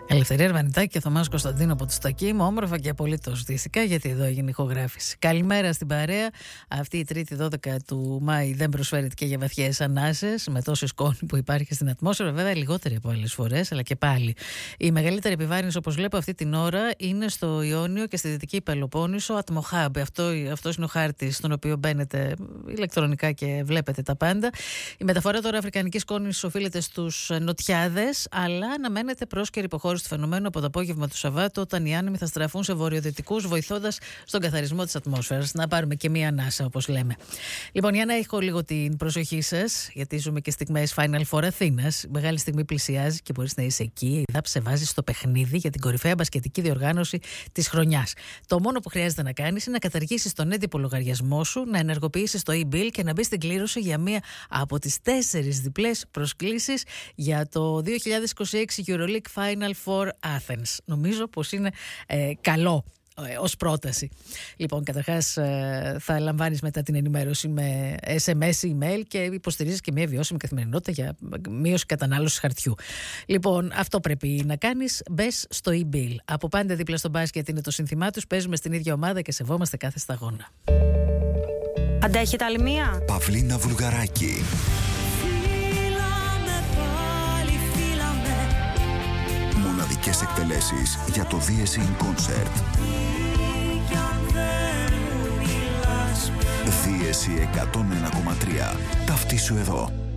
Ελευθερία Αρβανιτάκη και Θωμάς Κωνσταντίνο από το Στακίμ, όμορφα και απολύτως δυτικά, γιατί εδώ έγινε ηχογράφηση. Καλημέρα στην παρέα. Αυτή η Τρίτη 12 του Μάη δεν προσφέρεται και για βαθιές ανάσες, με τόση σκόνη που υπάρχει στην ατμόσφαιρα. Βέβαια, λιγότερη από άλλες φορές, αλλά και πάλι. Η μεγαλύτερη επιβάρυνση, όπως βλέπω αυτή την ώρα, είναι στο Ιόνιο και στη Δυτική Πελοπόννησο, Ατμοχάμπ. Αυτός είναι ο χάρτης στον οποίο μπαίνετε ηλεκτρονικά και βλέπετε τα πάντα. Η μεταφορά τώρα αφρικανικής σκόνης οφείλεται στους νοτιάδες, αλλά αναμένεται πρόσκαιρη υποχώρηση του φαινομένου από το απόγευμα του Σαββάτου, όταν οι άνεμοι θα στραφούν σε βορειοδυτικούς, βοηθώντας στον καθαρισμό της ατμόσφαιρας. Να πάρουμε και μία ανάσα, όπως λέμε. Λοιπόν, για να έχω λίγο την προσοχή σας, γιατί ζούμε και στιγμές Final Four Αθήνας. Μεγάλη στιγμή πλησιάζει και μπορείς να είσαι εκεί. Η ΔΑΠ σε βάζει στο παιχνίδι για την κορυφαία μπασκετική διοργάνωση της χρονιάς. Το μόνο που χρειάζεται να κάνεις είναι να καταργήσεις τον έντυπο λογαριασμό σου, να ενεργοποιήσεις το e-bill και να μπεις στην κλήρωση για μία από τις 4 διπλές προσκλήσεις για το 2026 EuroLeague Final Four Athens. Νομίζω πως είναι καλό ως πρόταση. Λοιπόν, καταρχάς θα λαμβάνεις μετά την ενημέρωση με SMS, email και υποστηρίζεις και μια βιώσιμη καθημερινότητα για μείωση κατανάλωσης χαρτιού. Λοιπόν, αυτό πρέπει να κάνεις. Μπες στο e-bill. Από πάντα δίπλα στο μπάσκετ είναι το σύνθημά τους. Παίζουμε στην ίδια ομάδα και σεβόμαστε κάθε σταγόνα. Αντέχετε άλλη μία? Παυλίνα Βουλγαράκη. Μοναδικές εκτελέσεις για το Dies in Concert. Dies 101,3. Ταυτίσου εδώ.